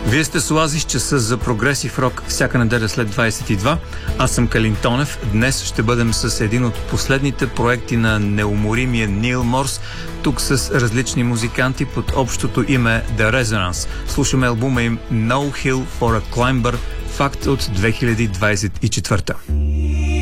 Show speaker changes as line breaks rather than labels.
Вие сте с Оазис, часа за прогресив рок всяка неделя след 22. Аз съм Калин Тонев. Днес ще бъдем с един от последните проекти на неуморимия Нил Морс, тук с различни музиканти под общото име The Resonance. Слушаме албума им No Hill for a Climber, факт от 2024.